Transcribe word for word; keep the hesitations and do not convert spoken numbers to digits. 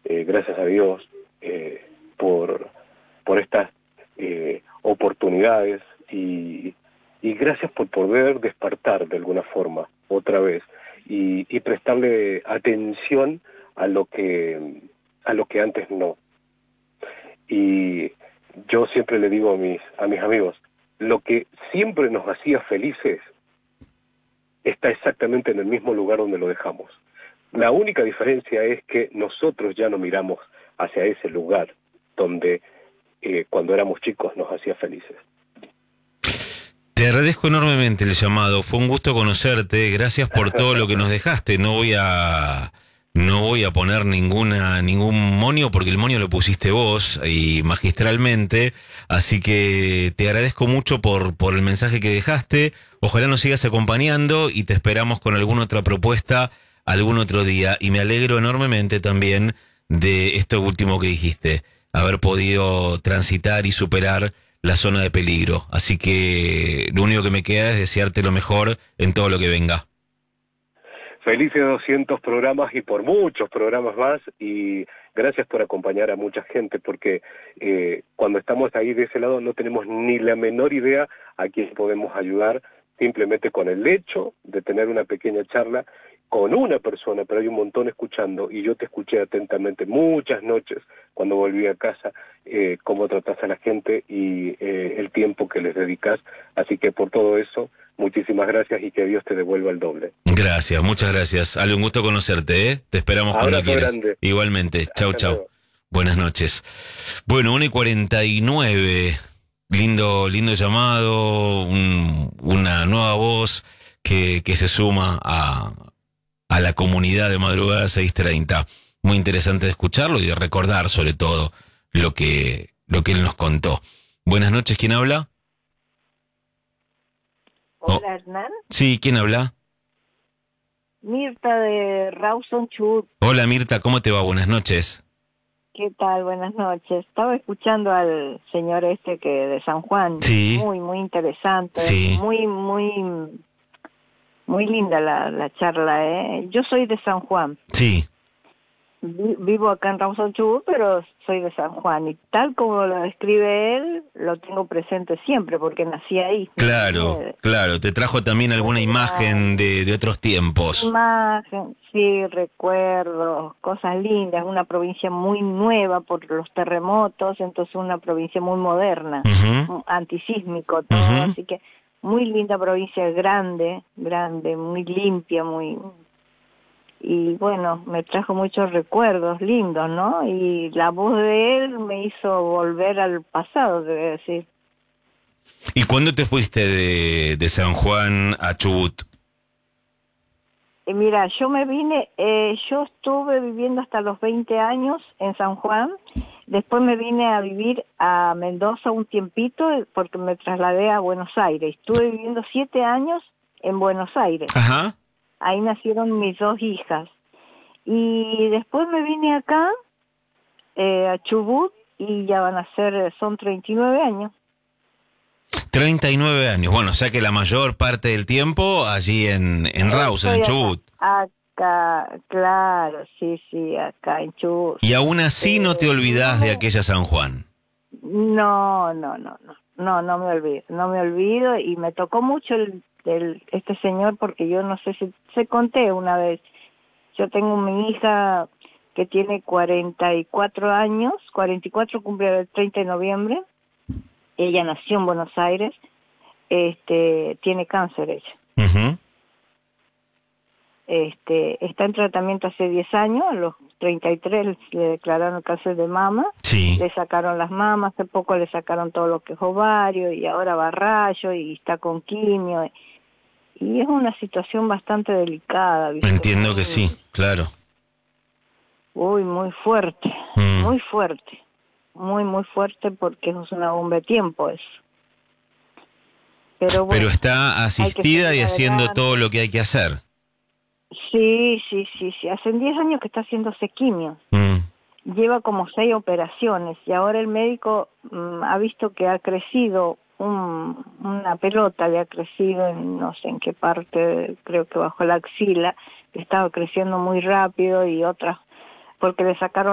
eh, gracias a Dios, eh, por, por estas eh, oportunidades y, y gracias por poder despertar de alguna forma otra vez y, y prestarle atención a lo que a lo que antes no. Y yo siempre le digo a mis a mis amigos, lo que siempre nos hacía felices está exactamente en el mismo lugar donde lo dejamos. La única diferencia es que nosotros ya no miramos hacia ese lugar donde eh, cuando éramos chicos nos hacía felices. Te agradezco enormemente el llamado, fue un gusto conocerte, gracias por todo lo que nos dejaste. No voy a no voy a poner ninguna ningún monio porque el monio lo pusiste vos y magistralmente, así que te agradezco mucho por por el mensaje que dejaste. Ojalá nos sigas acompañando y te esperamos con alguna otra propuesta algún otro día, y me alegro enormemente también de esto último que dijiste, haber podido transitar y superar la zona de peligro, así que lo único que me queda es desearte lo mejor en todo lo que venga. Felices doscientos programas y por muchos programas más, y gracias por acompañar a mucha gente, porque eh, cuando estamos ahí de ese lado no tenemos ni la menor idea a quién podemos ayudar, simplemente con el hecho de tener una pequeña charla con una persona, pero hay un montón escuchando, y yo te escuché atentamente muchas noches cuando volví a casa, eh, cómo tratás a la gente y eh, el tiempo que les dedicas, así que por todo eso, muchísimas gracias y que Dios te devuelva el doble. Gracias, muchas gracias. Ale, un gusto conocerte, ¿eh? Te esperamos Abrazo cuando quieras. grande. Igualmente, chau, Hasta chau. luego. Buenas noches. Bueno, una y cuarenta y nueve, lindo, lindo llamado, un, una nueva voz que, que se suma a, a la comunidad de Madrugada seiscientos treinta. Muy interesante de escucharlo y de recordar sobre todo lo que, lo que él nos contó. Buenas noches, ¿quién habla? Hola, Oh. Hernán. Sí, ¿quién habla? Mirta de Rawson Chubut. Hola Mirta, ¿cómo te va? Buenas noches. ¿Qué tal? Buenas noches. Estaba escuchando al señor este que de San Juan. Sí. Muy, muy interesante. Sí. Muy, muy, muy linda la, la charla, ¿eh? Yo soy de San Juan. Sí. Vi, vivo acá en Rawson Chubut, pero soy de San Juan. Y tal como lo describe él, lo tengo presente siempre, porque nací ahí. Claro, ¿Eh? claro. ¿Te trajo también alguna imagen de, de otros tiempos? Imagen, sí, recuerdos, cosas lindas, una provincia muy nueva por los terremotos, entonces una provincia muy moderna, Uh-huh. antisísmico todo, Uh-huh. así que muy linda provincia, grande, grande, muy limpia, muy... Y bueno, me trajo muchos recuerdos lindos, ¿no? Y la voz de él me hizo volver al pasado, debe decir. ¿Y cuándo te fuiste de, de San Juan a Chubut? Eh, Mira, yo me vine, eh, yo estuve viviendo hasta los veinte años en San Juan, después me vine a vivir a Mendoza un tiempito porque me trasladé a Buenos Aires. Estuve viviendo siete años en Buenos Aires. Ajá. Ahí nacieron mis dos hijas. Y después me vine acá, eh, a Chubut, y ya van a ser, son treinta y nueve años. treinta y nueve años. Bueno, o sea que la mayor parte del tiempo allí en, en Rawson, en Chubut. Acá, acá, claro, sí, sí, acá en Chubut. Y aún así eh, no te olvidás no, de aquella San Juan. No, no, no, no, no, no me olvido, no me olvido, y me tocó mucho el, el este señor porque yo no sé si se conté una vez. Yo tengo mi hija que tiene cuarenta y cuatro años, cuarenta y cuatro, cumple el treinta de noviembre. Ella nació en Buenos Aires, este, tiene cáncer ella. Uh-huh. Este, está en tratamiento hace diez años, a los treinta y tres le declararon cáncer de mama, Sí. le sacaron las mamas, hace poco le sacaron todo lo que es ovario, y ahora va a rayo, y está con quimio, y es una situación bastante delicada, ¿viste? Entiendo muy, que sí, claro. Uy, muy fuerte, Mm. muy fuerte, muy, muy fuerte, porque es una bomba de tiempo eso. Pero bueno, Pero está asistida y haciendo adelante. todo lo que hay que hacer. Sí, sí, sí, sí. Hace diez años que está haciéndose quimio. Mm. Lleva como seis operaciones y ahora el médico mmm, ha visto que ha crecido un, una pelota, le ha crecido en no sé en qué parte, creo que bajo la axila, que estaba creciendo muy rápido, y otras porque le sacaron